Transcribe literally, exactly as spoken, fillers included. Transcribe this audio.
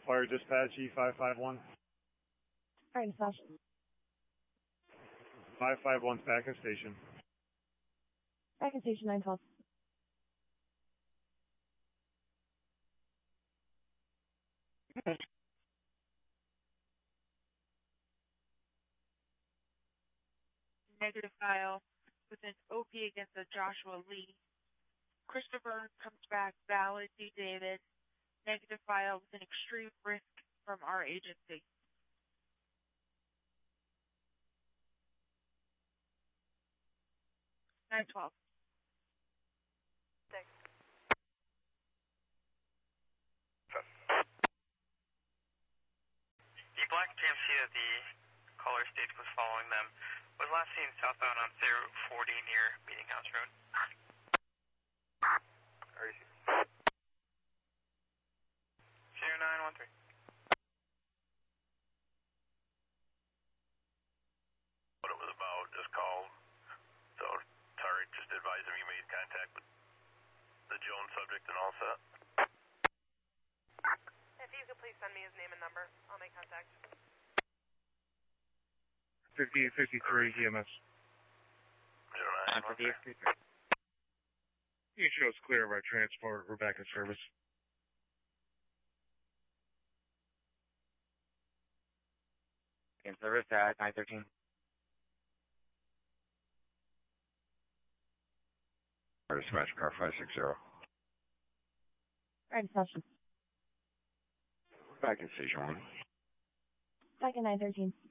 Fire Dispatch E five five one. Alright, dispatch. five five one's back in station. Back in station nine twelve. Negative file with an O P against a Joshua Lee. Christopher comes back valid, D. David. Negative file with an extreme risk from our agency. nine twelve. Thanks. The black G M C of the caller stage was following them. Was last seen southbound on Route forty near Meeting House Road. R C. zero nine one three. What it was about, just called. So, sorry, just advise him you made contact with the Jones subject and all set. If you could please send me his name and number, I'll make contact. fifty-eight fifty-three E M S. zero nine one three. You show us clear of our transport. We're back in service. In service at nine thirteen. Fire Dispatch, car five six zero. Alright, dispatch. Back in station one. Back in nine thirteen.